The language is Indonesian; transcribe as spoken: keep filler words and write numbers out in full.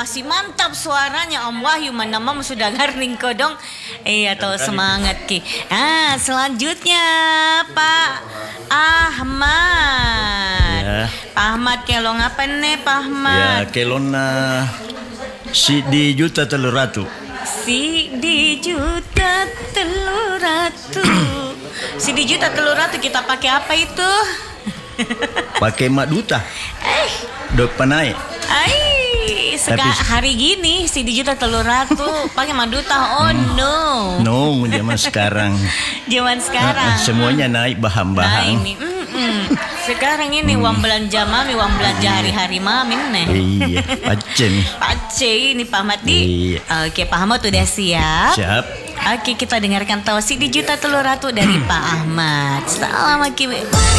masih mantap suaranya Om Wahyu, mana mam sudah garning kodong. Iya tuh semangat ki. Ah selanjutnya Pak Ahmad. Ya. Pak Ahmad kelong apa nih Pak Ahmad? Ya kelona si di juta telur ratu. Si di juta telur ratu. Si di juta telur ratu kita pakai apa itu? Pakai mak duta. Eh, Dok panai. ai, seka, Tapi- hari gini si di juta telur ratu pakai maduta. Oh no. No, zaman sekarang. Zaman sekarang. Ah, semuanya naik Nah bahan-bahan. ini, mm-mm. Sekarang ini uang belanja mami, uang belanja hari-hari mami nih. Iya, pacen. Pak C ini Pak Mati. Iya. Oke, Pak Ahmad udah siap. Siap. Oke, kita dengarkan tahu si di juta telur ratu dari Pak Ahmad. Salam Aki.